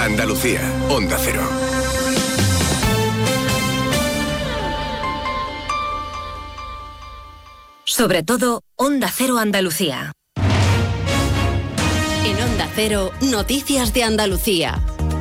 Andalucía, Onda Cero. Sobre todo, Onda Cero Andalucía. En Onda Cero, Noticias de Andalucía.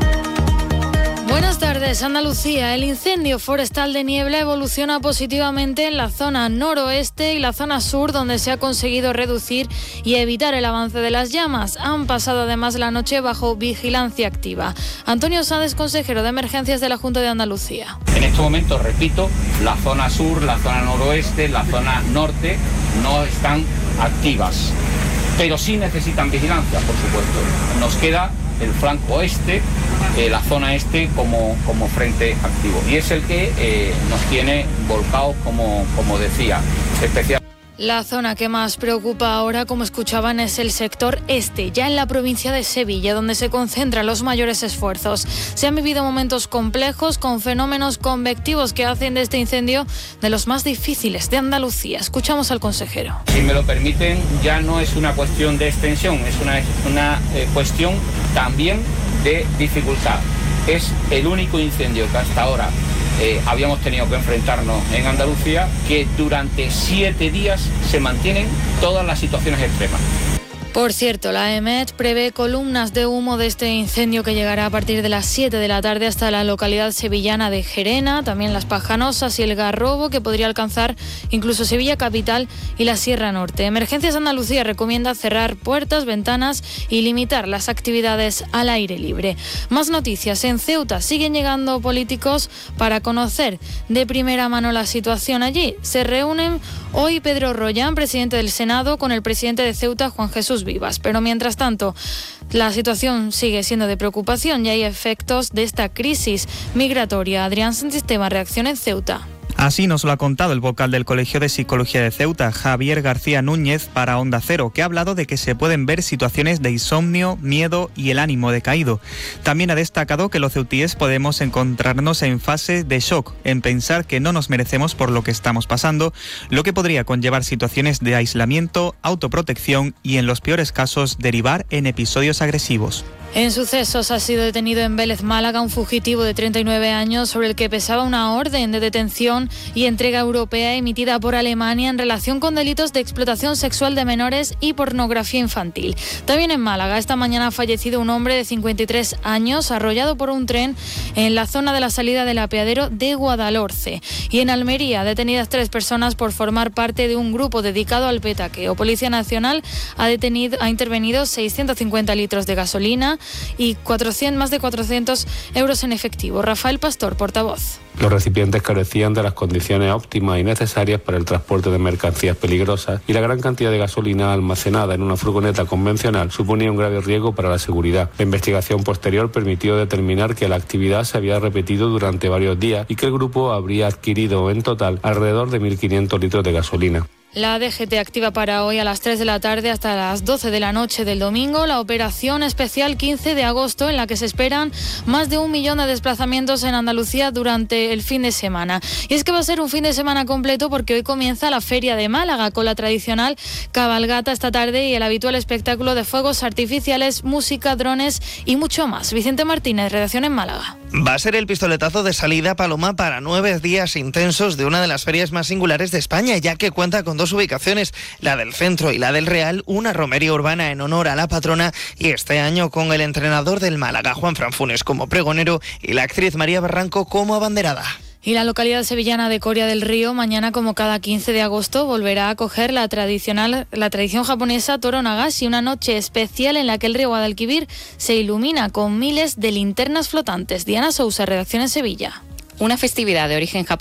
Buenas tardes, Andalucía. El incendio forestal de Niebla evoluciona positivamente en la zona noroeste y la zona sur, donde se ha conseguido reducir y evitar el avance de las llamas. Han pasado además la noche bajo vigilancia activa. Antonio Sáenz, consejero de Emergencias de la Junta de Andalucía. En este momento, repito, la zona sur, la zona noroeste, la zona norte no están activas, pero sí necesitan vigilancia, por supuesto. Nos queda el flanco oeste, la zona este como frente activo, y es el que nos tiene volcados, como decía, especial. La zona que más preocupa ahora, como escuchaban, es el sector este, ya en la provincia de Sevilla, donde se concentran los mayores esfuerzos. Se han vivido momentos complejos con fenómenos convectivos que hacen de este incendio de los más difíciles de Andalucía. Escuchamos al consejero. Si me lo permiten, ya no es una cuestión de extensión, es una cuestión también de dificultad. Es el único incendio que hasta ahora habíamos tenido que enfrentarnos en Andalucía, que durante 7 días se mantienen todas las situaciones extremas. Por cierto, la EMET prevé columnas de humo de este incendio que llegará a partir de las 7 de la tarde hasta la localidad sevillana de Gerena, también Las Pajanosas y El Garrobo, que podría alcanzar incluso Sevilla capital y la Sierra Norte. Emergencias Andalucía recomienda cerrar puertas, ventanas y limitar las actividades al aire libre. Más noticias. En Ceuta siguen llegando políticos para conocer de primera mano la situación allí. Se reúnen hoy Pedro Rollán, presidente del Senado, con el presidente de Ceuta, Juan Jesús Vivas. Pero mientras tanto, la situación sigue siendo de preocupación y hay efectos de esta crisis migratoria. Adrián Santisteban, reacción en Ceuta. Así nos lo ha contado el vocal del Colegio de Psicología de Ceuta, Javier García Núñez, para Onda Cero, que ha hablado de que se pueden ver situaciones de insomnio, miedo y el ánimo decaído. También ha destacado que los ceutíes podemos encontrarnos en fase de shock, en pensar que no nos merecemos por lo que estamos pasando, lo que podría conllevar situaciones de aislamiento, autoprotección y, en los peores casos, derivar en episodios agresivos. En sucesos ha sido detenido en Vélez, Málaga, un fugitivo de 39 años sobre el que pesaba una orden de detención y entrega europea emitida por Alemania en relación con delitos de explotación sexual de menores y pornografía infantil. También en Málaga, esta mañana ha fallecido un hombre de 53 años arrollado por un tren en la zona de la salida del apeadero de Guadalhorce. Y en Almería, detenidas 3 personas por formar parte de un grupo dedicado al petaqueo. Policía Nacional ha intervenido 650 litros de gasolina y más de 400 euros en efectivo. Rafael Pastor, portavoz. Los recipientes carecían de las condiciones óptimas y necesarias para el transporte de mercancías peligrosas y la gran cantidad de gasolina almacenada en una furgoneta convencional suponía un grave riesgo para la seguridad. La investigación posterior permitió determinar que la actividad se había repetido durante varios días y que el grupo habría adquirido en total alrededor de 1.500 litros de gasolina. La DGT activa para hoy a las 3 de la tarde hasta las 12 de la noche del domingo la operación especial 15 de agosto, en la que se esperan más de 1 millón de desplazamientos en Andalucía durante el fin de semana. Y es que va a ser un fin de semana completo porque hoy comienza la Feria de Málaga con la tradicional cabalgata esta tarde y el habitual espectáculo de fuegos artificiales, música, drones y mucho más. Vicente Martínez, redacción en Málaga. Va a ser el pistoletazo de salida, Paloma, para 9 días intensos de una de las ferias más singulares de España, ya que cuenta con 2 ubicaciones, la del Centro y la del Real, una romería urbana en honor a la patrona, y este año con el entrenador del Málaga, Juanfran Funes, como pregonero y la actriz María Barranco como abanderada. Y la localidad sevillana de Coria del Río, mañana como cada 15 de agosto, volverá a acoger la tradición japonesa Toro Nagashi, una noche especial en la que el río Guadalquivir se ilumina con miles de linternas flotantes. Diana Sousa, redacción en Sevilla. Una festividad de origen japonés